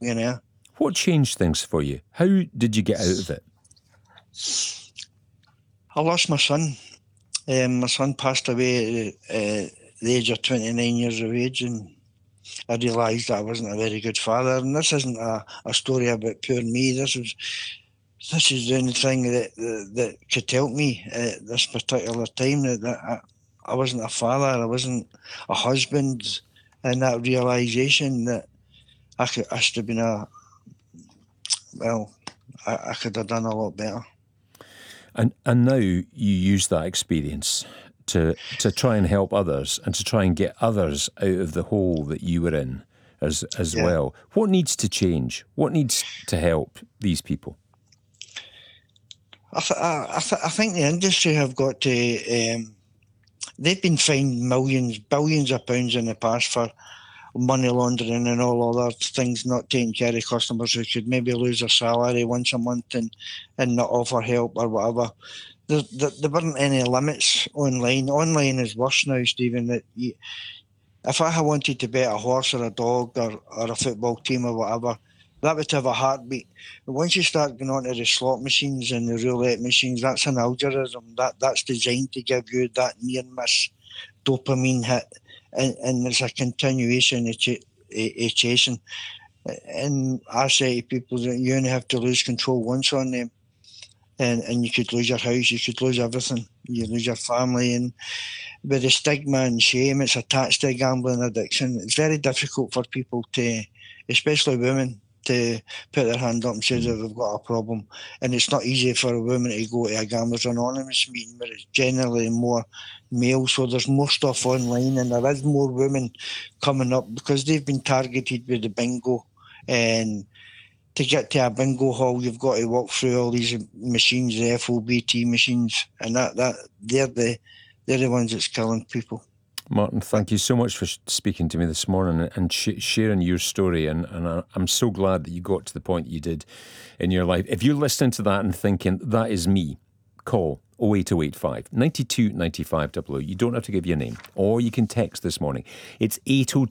you know. What changed things for you? How did you get out of it? I lost my son. My son passed away at the age of 29 years of age, and I realised that I wasn't a very good father. And this isn't a story about poor me. This is the only thing that could help me at this particular time, that I wasn't a father, I wasn't a husband, and that realisation that I should have been I could have done a lot better. And now you use that experience to try and help others and to try and get others out of the hole that you were in as well. What needs to change? What needs to help these people? I think the industry have got to. They've been fined billions of pounds in the past for money laundering and all other things, not taking care of customers who could maybe lose their salary once a month and not offer help or whatever. There weren't any limits online. Online is worse now, Stephen. If I had wanted to bet a horse or a dog or a football team or whatever, that would have a heartbeat. But once you start going on to the slot machines and the roulette machines, that's an algorithm. That's designed to give you that near-miss dopamine hit. And there's a continuation of chasing. And I say to people that you only have to lose control once on them. And you could lose your house, you could lose everything. You lose your family. And with the stigma and shame, it's attached to gambling addiction. It's very difficult for people to, especially women, to put their hand up and say that they've got a problem. And it's not easy for a woman to go to a Gamblers Anonymous meeting where it's generally more male, so there's more stuff online, and there is more women coming up because they've been targeted with the bingo. And to get to a bingo hall, you've got to walk through all these machines, the FOBT machines, and they're the ones that's killing people. Martin, thank you so much for speaking to me this morning and sharing your story. And I'm so glad that you got to the point you did in your life. If you're listening to that and thinking, that is me, call 08085 92 95 00. You don't have to give your name, or you can text this morning. It's 802